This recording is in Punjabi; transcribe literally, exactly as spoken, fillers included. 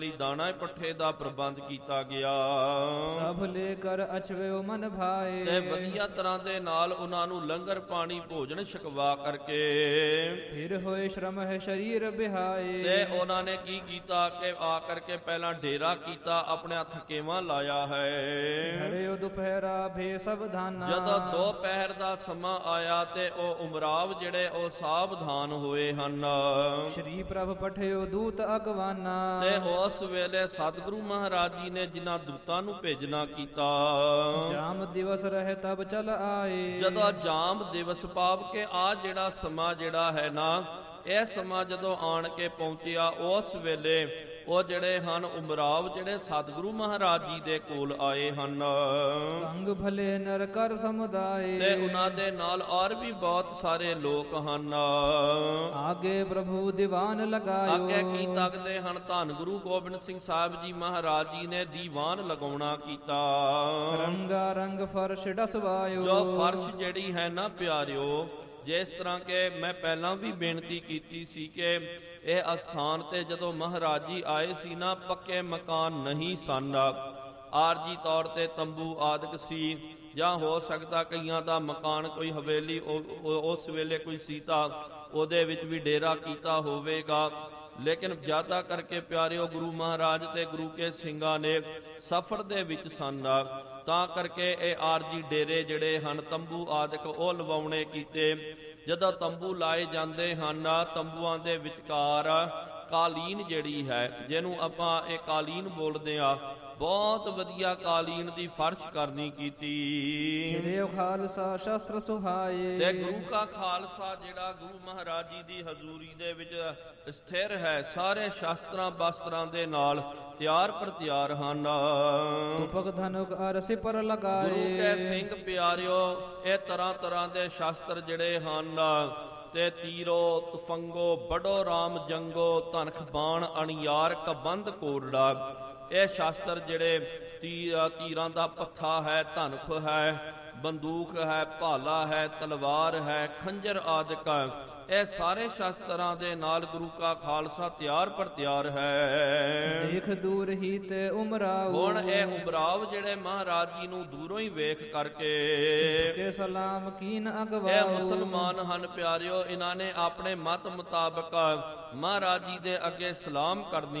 ਦਾਣਾ ਪੱਠੇ ਦਾ ਪ੍ਰਬੰਧ ਕੀਤਾ ਗਿਆ। ਸਭ ਲੈ ਕਰ ਅਛਵਿਓ ਮਨ ਭਾਏ, ਤੇ ਵਧੀਆ ਤਰ੍ਹਾਂ ਦੇ ਨਾਲ ਉਹਨਾਂ ਨੂੰ ਲੰਗਰ ਪਾਣੀ ਭੋਜਨ ਛਕਵਾ ਕਰਕੇ ਥਿਰ ਹੋਏ ਸ਼ਰਮ ਹੈ ਸਰੀਰ ਬਿਹਾਏ। ਤੇ ਉਹਨਾਂ ਨੇ ਕੀ ਕੀਤਾ ਕਿ ਆ ਕਰਕੇ ਪਹਿਲਾਂ ਡੇਰਾ ਕੀਤਾ, ਆਪਣੇ ਥਕੇਵਾਂ ਲਾਇਆ ਹੈ। ਧਰਿਓ ਦੁਪਹਿਰਾ ਭੇ ਸਾਵਧਾਨਾ, ਜਦੋਂ ਦੋ ਪਹਿਰ ਦਾ ਸਮਾਂ ਆਇਆ ਤੇ ਉਹ ਉਮਰਾਵ ਜਿਹੜੇ ਉਹ ਸਾਵਧਾਨ ਹੋਏ ਹਨ। ਸ਼੍ਰੀ ਪ੍ਰਭ ਪਠਿਓ ਦੂਤ ਅਗਵਾਨਾ, ਤੇ ਉਸ ਵੇਲੇ ਸਤਿਗੁਰੂ ਮਹਾਰਾਜ ਜੀ ਨੇ ਜਿਨ੍ਹਾਂ ਦੂਤਾਂ ਨੂੰ ਭੇਜਣਾ ਕੀਤਾ। ਜਾਮ ਦਿਵਸ ਰਹੇ ਤਬ ਚਲ ਆਏ, ਜਦੋਂ ਜਾਮ ਦਿਵਸ ਪਾਵ ਕੇ ਆ ਜਿਹੜਾ ਸਮਾਂ ਜਿਹੜਾ ਹੈ ਨਾ, ਇਹ ਸਮਾਂ ਜਦੋਂ ਆਣ ਕੇ ਪਹੁੰਚਿਆ, ਉਸ ਵੇਲੇ ਉਹ ਜਿਹੜੇ ਹਨ ਉਮਰਾਵ ਜਿਹੜੇ ਸਤਿਗੁਰੂ ਮਹਾਰਾਜ ਜੀ ਦੇ ਕੋਲ ਆਏ ਹਨ। ਸੰਗ ਭਲੇ ਨਰ ਕਰ ਸਮੁਦਾਏ, ਤੇ ਉਹਨਾਂ ਦੇ ਨਾਲ ਔਰ ਵੀ ਬਹੁਤ ਸਾਰੇ ਲੋਕ ਹਨ। ਆਗੇ ਪ੍ਰਭੂ ਦੀਵਾਨ ਲਗਾਇਓ, ਅੱਗੇ ਕੀ ਤੱਕਦੇ ਹਨ? ਧੰਨ ਗੁਰੂ ਗੋਬਿੰਦ ਸਿੰਘ ਸਾਹਿਬ ਜੀ ਮਹਾਰਾਜ ਜੀ ਨੇ ਦੀਵਾਨ ਲਗਾਉਣਾ ਕੀਤਾ। ਰੰਗਾ ਰੰਗ ਫਰਸ਼ ਡਸਵਾਇਓ, ਜੋ ਫਰਸ਼ ਜਿਹੜੀ ਹੈ ਨਾ ਪਿਆਰਿਓ, ਜਿਸ ਤਰ੍ਹਾਂ ਕਿ ਮੈਂ ਪਹਿਲਾਂ ਵੀ ਬੇਨਤੀ ਕੀਤੀ ਸੀ ਕਿ ਇਹ ਅਸਥਾਨ ਤੇ ਜਦੋਂ ਮਹਾਰਾਜ ਜੀ ਆਏ ਸੀ ਨਾ, ਪੱਕੇ ਮਕਾਨ ਨਹੀਂ ਸਨ, ਆਰਜੀ ਤੌਰ ਤੇ ਤੰਬੂ ਆਦਿਕ ਸੀ, ਜਾਂ ਹੋ ਸਕਦਾ ਕਈਆਂ ਦਾ ਮਕਾਨ ਕੋਈ ਹਵੇਲੀ ਉਸ ਵੇਲੇ ਕੋਈ ਸੀ ਤਾਂ ਉਹਦੇ ਵਿੱਚ ਵੀ ਡੇਰਾ ਕੀਤਾ ਹੋਵੇਗਾ। ਲੇਕਿਨ ਜ਼ਿਆਦਾ ਕਰਕੇ ਪਿਆਰਿਓ ਗੁਰੂ ਮਹਾਰਾਜ ਤੇ ਗੁਰੂ ਕੇ ਸਿੰਘਾਂ ਨੇ ਸਫ਼ਰ ਦੇ ਵਿੱਚ ਸਨ, ਤਾਂ ਕਰਕੇ ਇਹ ਆਰਜੀ ਡੇਰੇ ਜਿਹੜੇ ਹਨ ਤੰਬੂ ਆਦਿਕ ਉਹ ਲਵਾਉਣੇ ਕੀਤੇ। ਜਦੋਂ ਤੰਬੂ ਲਾਏ ਜਾਂਦੇ ਹਨ, ਤੰਬੂਆਂ ਦੇ ਵਿਚਕਾਰ ਕਾਲੀਨ ਜਿਹੜੀ ਹੈ, ਜਿਹਨੂੰ ਆਪਾਂ ਇਹ ਕਾਲੀਨ ਬੋਲਦੇ ਆ, ਬਹੁਤ ਵਧੀਆ ਕਾਲੀਨ ਦੀ ਫਰਸ਼ ਕਰਨੀ ਕੀਤੀ। ਛਿਰਿਓ ਖਾਲਸਾ ਸ਼ਸਤਰ ਸੁਹਾਏ, ਤੇ ਗੁਰੂ ਕਾ ਖਾਲਸਾ ਜਿਹੜਾ ਗੁਰੂ ਮਹਾਰਾਜ ਜੀ ਦੀ ਹਜ਼ੂਰੀ ਦੇ ਵਿੱਚ ਸਥਿਰ ਹੈ, ਸਾਰੇ ਸ਼ਸਤਰਾਂ ਬਸਤਰਾਂ ਦੇ ਨਾਲ ਤਿਆਰ ਪਰ ਤਿਆਰ ਹਨ। ਤੁਪਕ ਧਨੁਕ ਅਰ ਸਿਪਰ ਲਗਾਏ, ਗੁਰੂ ਕੇ ਸਿੰਘ ਪਿਆਰਿਓ, ਇਹ ਤਰ੍ਹਾਂ ਤਰ੍ਹਾਂ ਦੇ ਸ਼ਸਤਰ ਜਿਹੜੇ ਹਨ, ਤੇ ਤੀਰੋ ਤੁਫੰਗੋ ਬੜੋ ਰਾਮ ਜੰਗੋ, ਧਨਖ ਬਾਣ ਅਣਿਆਰ ਕਬੰਧ ਕੋਰੜਾ, ਇਹ ਸ਼ਸਤਰ ਜਿਹੜੇ ਤੀ ਤੀਰਾਂ ਦਾ ਪੱਥਾ ਹੈ, ਧਨਖ ਹੈ, ਬੰਦੂਕ ਹੈ, ਭਾਲਾ ਹੈ, ਤਲਵਾਰ ਹੈ, ਖੰਜਰ ਆਦਿਕ, ਇਹ ਸਾਰੇ ਸ਼ਸਤਰਾਂ ਦੇ ਨਾਲ ਗੁਰੂ ਕਾ ਖਾਲਸਾ ਤਿਆਰ ਪਰ ਤਿਆਰ ਹੈ। ਦੇਖ ਦੂਰ ਹੀ ਤੇ ਉਮਰਾਓ, ਹੁਣ ਇਹ ਉਮਰਾਵ ਜਿਹੜੇ ਮਹਾਰਾਜ ਜੀ ਨੂੰ ਦੂਰੋਂ ਹੀ ਵੇਖ ਕਰਕੇ ਕੇ ਸਲਾਮ ਕੀਨ ਅਗਵਾਓ, ਇਹ ਮੁਸਲਮਾਨ ਹਨ ਪਿਆਰਿਓ, ਇਹਨਾਂ ਨੇ ਆਪਣੇ ਮਤ ਮੁਤਾਬਕ ਮਹਾਰਾਜ ਜੀ ਦੇ ਅੱਗੇ ਸਲਾਮ ਕਰਨੀ